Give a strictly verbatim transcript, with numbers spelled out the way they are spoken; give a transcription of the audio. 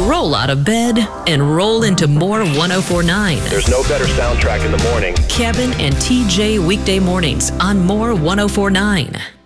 roll out of bed and roll into more one oh four point nine. There's no better soundtrack in the morning. Kevin and T J weekday mornings on more one oh four point nine.